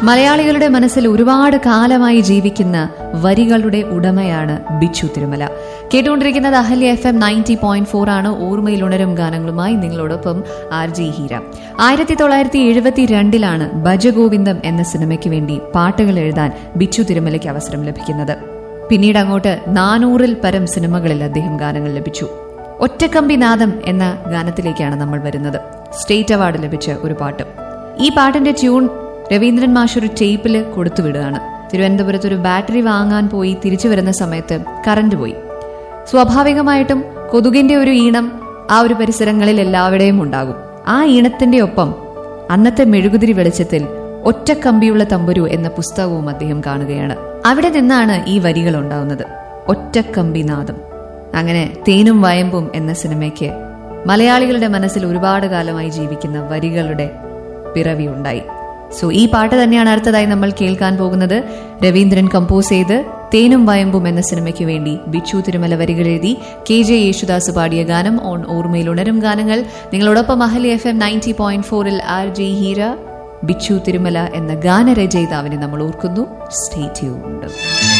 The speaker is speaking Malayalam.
മലയാളികളുടെ മനസ്സിൽ ഒരുപാട് കാലമായി ജീവിക്കുന്ന വരികളുടെ ഉടമയാണ് ബിച്ചു തിരുമല. കേട്ടുകൊണ്ടിരിക്കുന്നത് അഹല്യ FM 90.4 ആണ്. ഓർമ്മയിൽ ഉണരും ഗാനങ്ങളുമായി നിങ്ങളോടൊപ്പം RJ ഹീര. 1972 ഭജഗോവിന്ദം എന്ന സിനിമയ്ക്ക് വേണ്ടി പാട്ടുകൾ എഴുതാൻ ബിച്ചു തിരുമലയ്ക്ക് അവസരം ലഭിക്കുന്നത്. പിന്നീട് അങ്ങോട്ട് 400-ൽ പരം സിനിമകളിൽ അദ്ദേഹം ഗാനങ്ങൾ ലഭിച്ചു. ഒറ്റക്കമ്പി നാദം എന്ന ഗാനത്തിലേക്കാണ് നമ്മൾ വരുന്നത്. സ്റ്റേറ്റ് അവാർഡ് ലഭിച്ച ഒരു പാട്ട്. ഈ പാട്ടിന്റെ ട്യൂൺ രവീന്ദ്രൻ മാഷ് ഒരു ടേപ്പിൽ കൊടുത്തുവിടുകയാണ്. തിരുവനന്തപുരത്ത് ഒരു ബാറ്ററി വാങ്ങാൻ പോയി തിരിച്ചു വരുന്ന സമയത്ത് കറണ്ട് പോയി. സ്വാഭാവികമായിട്ടും കൊതുകിന്റെ ഒരു ഈണം ആ ഒരു പരിസരങ്ങളിൽ എല്ലാവിടെയും ഉണ്ടാകും. ആ ഈണത്തിന്റെ ഒപ്പം അന്നത്തെ മെഴുകുതിരി വെളിച്ചത്തിൽ ഒറ്റക്കമ്പിയുള്ള തമ്പുരു എന്ന പുസ്തകവും അദ്ദേഹം കാണുകയാണ്. അവിടെ നിന്നാണ് ഈ വരികൾ ഉണ്ടാവുന്നത്. ഒറ്റക്കമ്പിനാദം. അങ്ങനെ തേനും വയമ്പും എന്ന സിനിമയ്ക്ക് മലയാളികളുടെ മനസ്സിൽ ഒരുപാട് കാലമായി ജീവിക്കുന്ന വരികളുടെ പിറവി ഉണ്ടായി. സോ ഈ പാട്ട് തന്നെയാണ് അടുത്തതായി നമ്മൾ കേൾക്കാൻ പോകുന്നത്. രവീന്ദ്രൻ കമ്പോസ് ചെയ്ത് തേനും വയമ്പും എന്ന സിനിമയ്ക്ക് വേണ്ടി ബിച്ചു തിരുമല വരികൾ എഴുതി KJ യേശുദാസ് പാടിയ ഗാനം ഓൺ ഓർമ്മയിൽ ഉണരും ഗാനങ്ങൾ. നിങ്ങളോടൊപ്പം അഹല്യ FM 90.4-ൽ RJ ഹീര. ബിച്ചു തിരുമല എന്ന ഗാനരചയിതാവിനെ നമ്മൾ ഓർക്കുന്നു. Stay tuned.